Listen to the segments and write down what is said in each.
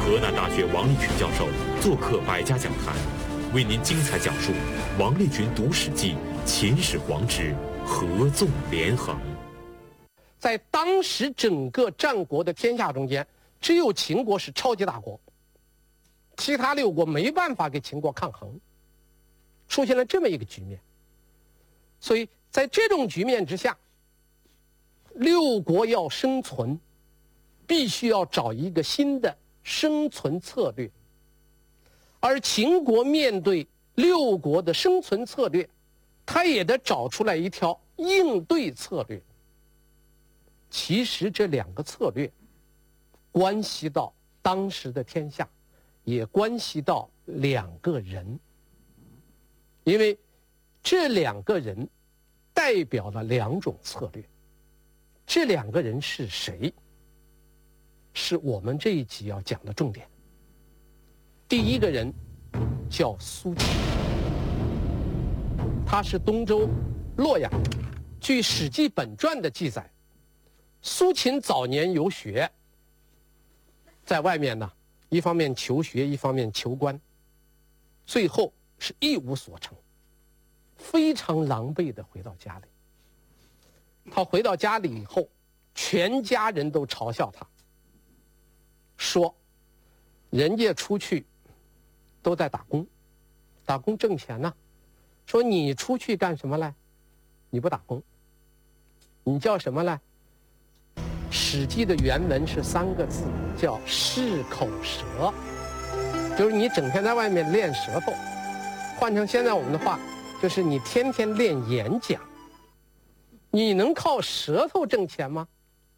河南大学王立群教授做客百家讲坛，为您精彩讲述王立群读史记秦始皇之合纵连横。 在当时整个战国的天下中间，只有秦国是超级大国，其他6国没办法跟秦国抗衡，出现了这么一个局面。所以在这种局面之下，6国要生存，必须要找一个新的生存策略。而秦国面对6国的生存策略，他也得找出来一条应对策略。其实这2个策略关系到当时的天下，也关系到2个人，因为这2个人代表了2种策略。这2个人是谁？是我们这一集要讲的重点。第一个人叫苏秦，他是东周洛阳人。据《史记本传》的记载，苏秦早年游学，在外面呢，一方面求学，一方面求官，最后是一无所成，非常狼狈地回到家里。他回到家里以后，全家人都嘲笑他，说人家出去都在打工，打工挣钱呢，说你出去干什么来？你不打工，你叫什么来？《史记》的原文是3个字，叫适口舌，就是你整天在外面练舌头。换成现在我们的话，就是你天天练演讲。你能靠舌头挣钱吗？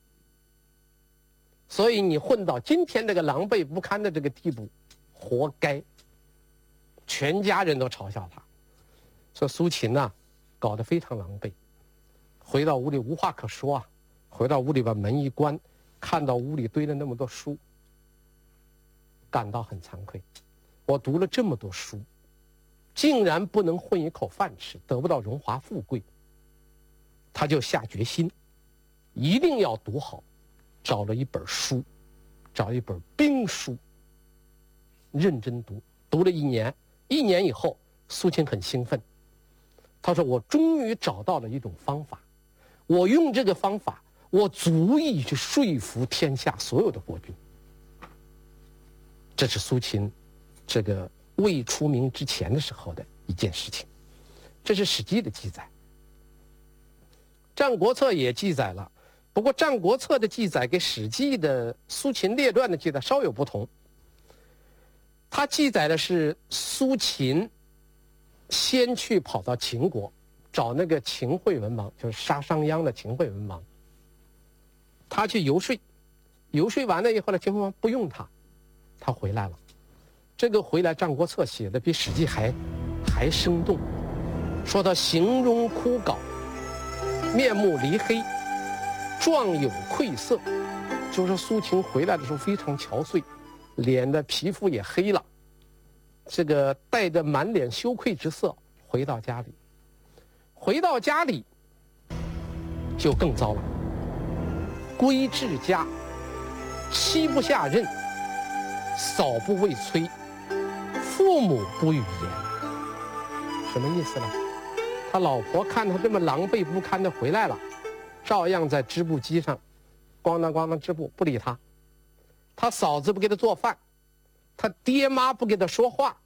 所以你混到今天这个狼狈不堪的这个地步，活该。全家人都嘲笑他，说苏秦呐，搞得非常狼狈。回到屋里无话可说啊，回到屋里把门一关，看到屋里堆了那么多书，感到很惭愧。我读了这么多书，竟然不能混一口饭吃，得不到荣华富贵。他就下决心，一定要读好，找了一本书，找一本兵书，认真读，读了1年。1年以后，苏秦很兴奋，他说：“我终于找到了一种方法，我用这个方法，我足以去说服天下所有的国君。”这是苏秦这个未出名之前的时候的一件事情，这是《史记》的记载。《战国策》也记载了，不过《战国策》的记载跟《史记》的苏秦列传的记载稍有不同。它记载的是苏秦先去跑到秦国，找那个秦惠文王，就是杀商鞅的秦惠文王。他去游说，游说完了以后呢，秦惠文王不用他，他回来了。这个回来，《战国策》写的比《史记》还生动，说他形容枯槁，面目离黑，状有愧色，就是苏秦回来的时候非常憔悴，脸的皮肤也黑了，这个带着满脸羞愧之色回到家里。回到家里就更糟了，归至家，妻不下任，嫂不畏催，父母不语言。什么意思呢？他老婆看他这么狼狈不堪的回来了，照样在织布机上咣当咣当织布，不理他。他嫂子不给他做饭，他爹妈不给他说话。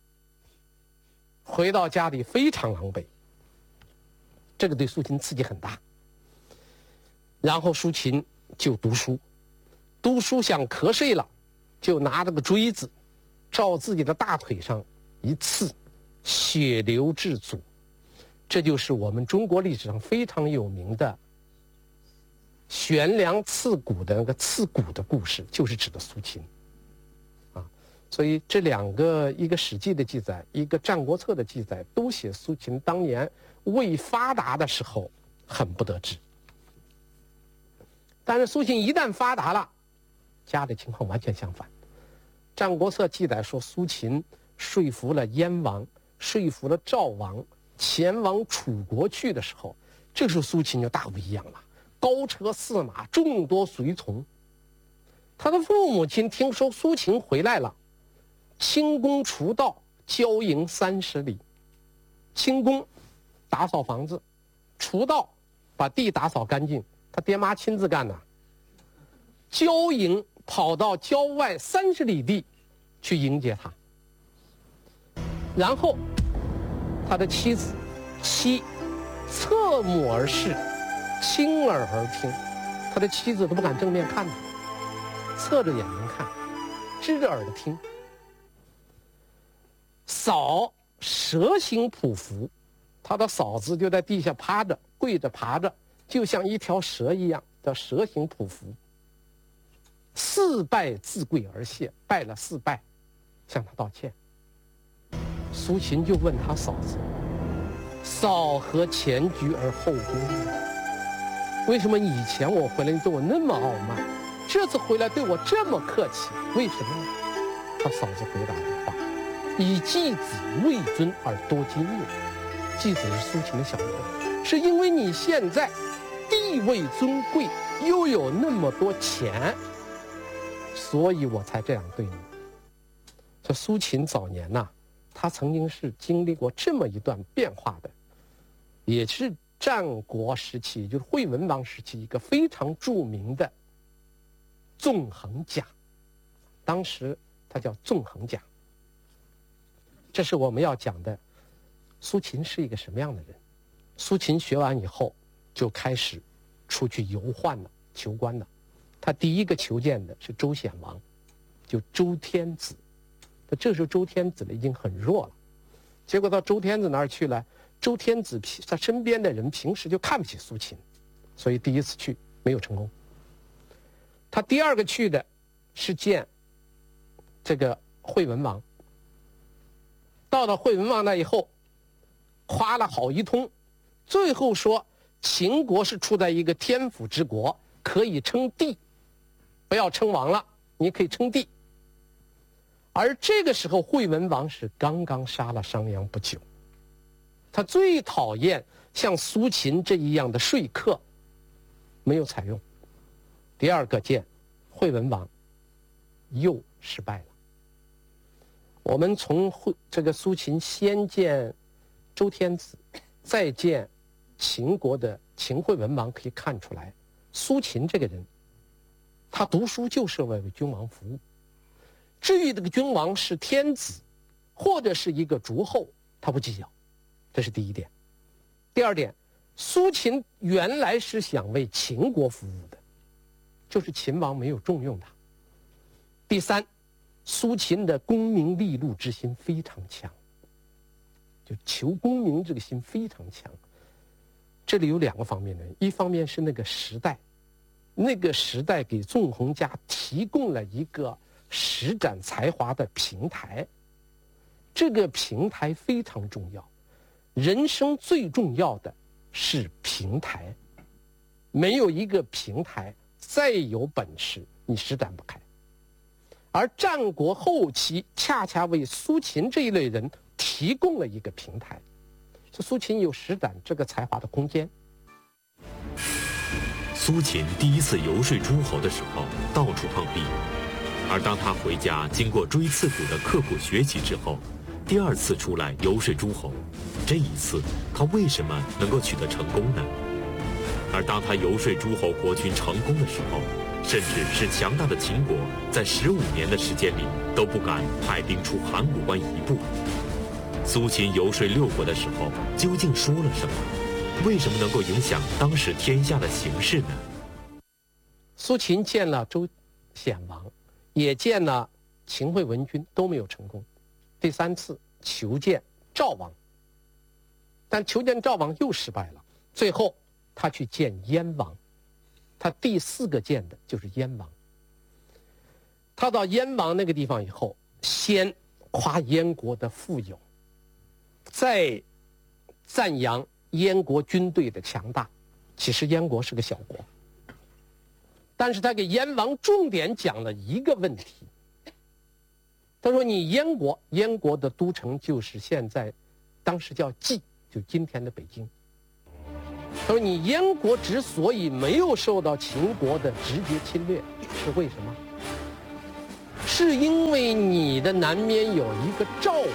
回到家里非常狼狈，这个对苏秦刺激很大。然后苏秦就读书，读书想瞌睡了，就拿着个锥子照自己的大腿上一刺，血流至足。这就是我们中国历史上非常有名的悬梁刺股的那个刺股的故事，就是指的苏秦啊。所以这2个，一个《史记》的记载，一个《战国策》的记载，都写苏秦当年未发达的时候很不得志。但是苏秦一旦发达了，家里情况完全相反。《战国策》记载说，苏秦说服了燕王，说服了赵王，前往楚国去的时候，这时候苏秦就大不一样了，高车驷马，众多随从。 他的父母亲听说苏秦回来了，清宫除道，郊营30里。清宫打扫房子，除道把地打扫干净，他爹妈亲自干的。郊营跑到郊外30里地去迎接他，然后他的妻子侧目而视，倾耳而听，他的妻子都不敢正面看他，侧着眼睛看，支着耳朵听。嫂蛇形匍匐，他的嫂子就在地下趴着，跪着爬着，就像一条蛇一样，叫蛇形匍匐。4拜自跪而谢，拜了4拜，向他道歉。苏秦就问他嫂子：“嫂何前居而后恭？为什么以前我回来你对我那么傲慢，这次回来对我这么客气？为什么呢？”他嫂子回答的话：“以继子位尊而多金也。”继子是苏秦的小名，是因为你现在地位尊贵，又有那么多钱，所以我才这样对你。这苏秦早年呐，他曾经是经历过这么一段变化的，也是战国时期，就是惠文王时期一个非常著名的纵横家，当时他叫纵横家。这是我们要讲的，苏秦是一个什么样的人。苏秦学完以后就开始出去游宦了，求官了。他第一个求见的是周显王，就周天子。这时候周天子已经很弱了，结果到周天子那儿去了，周天子他身边的人平时就看不起苏秦，所以第一次去没有成功。他第二个去的是见这个惠文王，到了惠文王那以后夸了好一通，最后说秦国是处在一个天府之国，可以称帝，不要称王了，你可以称帝。而这个时候惠文王是刚刚杀了商鞅不久，他最讨厌像苏秦这一样的说客，没有采用。第二个见惠文王又失败了。我们从这个苏秦先见周天子，再见秦国的秦惠文王，可以看出来，苏秦这个人，他读书就是为君王服务。至于这个君王是天子，或者是一个诸侯，他不计较，这是第一点。第二点，苏秦原来是想为秦国服务的，就是秦王没有重用他。第三，苏秦的功名利禄之心非常强，就求功名这个心非常强。这里有2个方面的，一方面是那个时代给纵横家提供了一个施展才华的平台，这个平台非常重要。人生最重要的是平台，没有一个平台，再有本事你施展不开。而战国后期恰恰为苏秦这一类人提供了一个平台，就苏秦有施展这个才华的空间。 苏秦第一次游说诸侯的时候，到处碰壁。而当他回家经过锥刺股的刻苦学习之后，第2次出来游说诸侯，这一次他为什么能够取得成功呢？而当他游说诸侯国君成功的时候，甚至是强大的秦国在15年的时间里都不敢派兵出函谷关一步。苏秦游说6国的时候究竟说了什么？为什么能够影响当时天下的形势呢？ 苏秦见了周显王，也见了秦惠文君，都没有成功。第3次求见赵王，但求见赵王又失败了。最后他去见燕王，他第4个见的就是燕王。他到燕王那个地方以后，先夸燕国的富有，再赞扬燕国军队的强大。其实燕国是个小国，但是他给燕王重点讲了一个问题。他说你燕国的都城就是现在当时叫蓟，就今天的北京。他说你燕国之所以没有受到秦国的直接侵略，是为什么？ 是因为你的南面有一个赵国，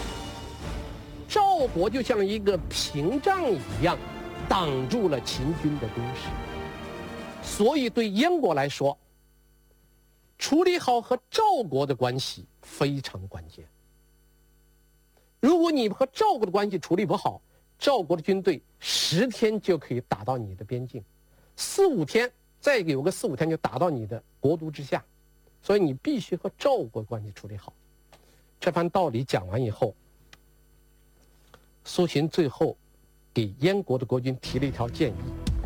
赵国就像一个屏障一样，挡住了秦军的攻势。所以对燕国来说，处理好和赵国的关系非常关键。如果你和赵国的关系处理不好，赵国的军队10天就可以打到你的边境，4、5天，再有个4、5天就打到你的国都之下。所以你必须和赵国关系处理好。这番道理讲完以后，苏秦最后给燕国的国君提了一条建议：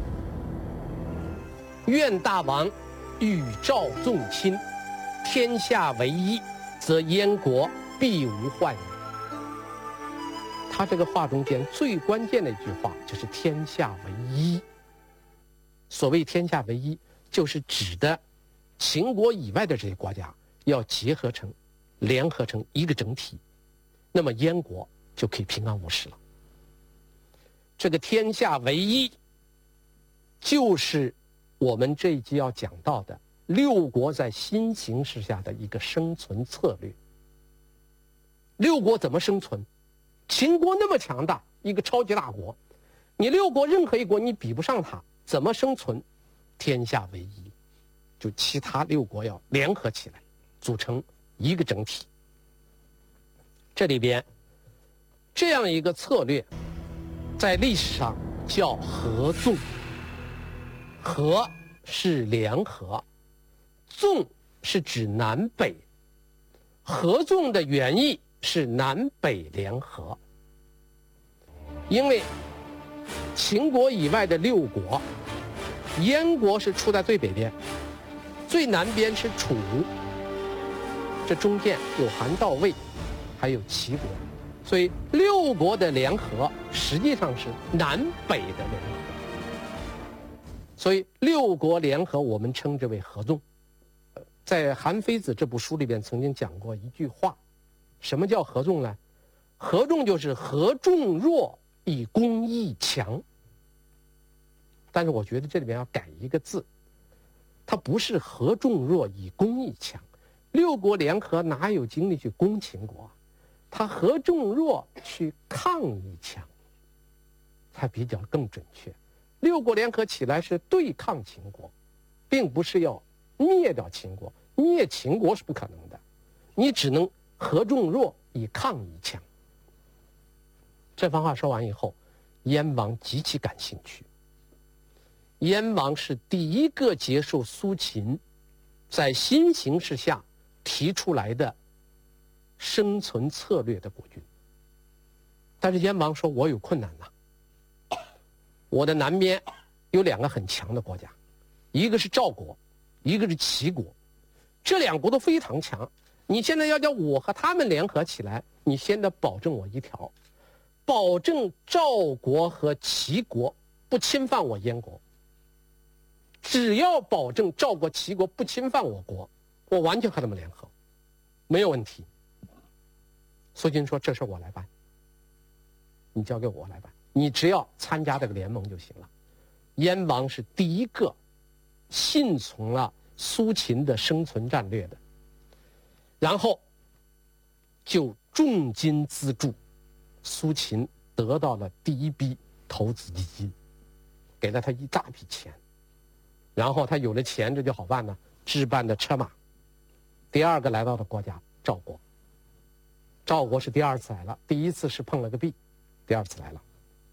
愿大王与赵纵亲，天下为一，则燕国必无患矣。他这个话中间最关键的一句话就是天下为一。所谓天下为一，就是指的秦国以外的这些国家要结合成、联合成一个整体，那么燕国就可以平安无事了。这个天下为一，就是我们这一集要讲到的六国在新形势下的一个生存策略。六国怎么生存？秦国那么强大，一个超级大国，你六国任何一国你比不上它，怎么生存？天下为一，就其他6国要联合起来，组成一个整体。这里边这样一个策略，在历史上叫合纵。合是联合，纵是指南北。合纵的原意是南北联合。因为秦国以外的6国，燕国是处在最北边，最南边是楚，这中间有韩赵魏，还有齐国，所以6国的联合实际上是南北的联合。所以6国联合我们称之为合纵。在《韩非子》这部书里边曾经讲过一句话，什么叫合纵呢？合纵就是合众弱以攻易强。但是我觉得这里边要改一个字，它不是合众弱以攻易强。6国联合哪有精力去攻秦国啊？它合众弱去抗易强，才比较更准确。6国联合起来是对抗秦国，并不是要灭掉秦国。灭秦国是不可能的，你只能合众弱以抗易强。这番话说完以后，燕王极其感兴趣。燕王是第一个接受苏秦在新形势下提出来的生存策略的国君。但是燕王说：“我有困难呐。我的南边有2个很强的国家，一个是赵国，一个是齐国，这2国都非常强。你现在要叫我和他们联合起来，你先得保证我一条，保证赵国和齐国不侵犯我燕国。只要保证赵国、齐国不侵犯我国，我完全和他们联合，没有问题。”苏秦说：“这事我来办，你交给我来办。你只要参加这个联盟就行了。”燕王是第一个信从了苏秦的生存战略的，然后就重金资助，苏秦得到了第一笔投资基金，给了他一大笔钱，然后他有了钱，这就好办了，置办的车马。第2个来到的国家赵国，赵国是第2次来了，第1次是碰了个壁，第2次来了。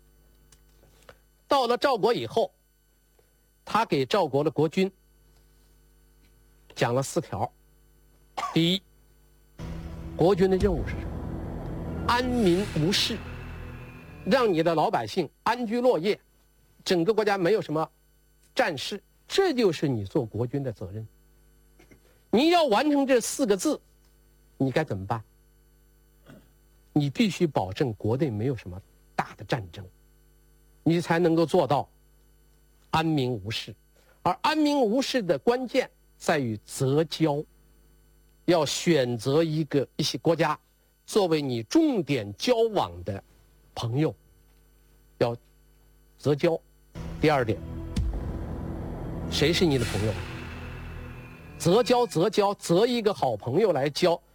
到了赵国以后，他给赵国的国君讲了4条。第一，国君的任务是什么？安民无事，让你的老百姓安居乐业，整个国家没有什么战事，这就是你做国君的责任。你要完成这4个字，你该怎么办？你必须保证国内没有什么大的战争，你才能够做到安民无事。而安民无事的关键在于择交，要选择一些国家作为你重点交往的朋友，要择交。第2点，谁是你的朋友？ 择交择交，择一个好朋友来交，